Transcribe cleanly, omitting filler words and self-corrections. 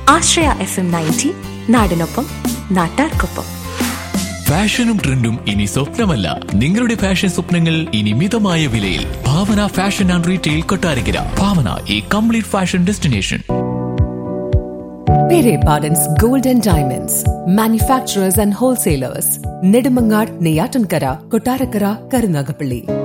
ആശ്രയ FM 90 നാടിനൊപ്പം നാട്ടാർക്കൊപ്പം. ഫാഷനും ട്രെൻഡും ഇനി സ്വപ്നമല്ല, നിങ്ങളുടെ ഫാഷൻ സ്വപ്നങ്ങൾ ഇനി മിതമായ വിലയിൽ. ഭാവന ഫാഷൻ ആൻഡ് റീറ്റെയിൽ കൊട്ടാരക്കര. ഭാവന, ഈ complete fashion destination. Pere Pardon's Gold and Diamonds, manufacturers and wholesalers, Nedumangad, Neyatankara, Kottarakara, Karunagapalli.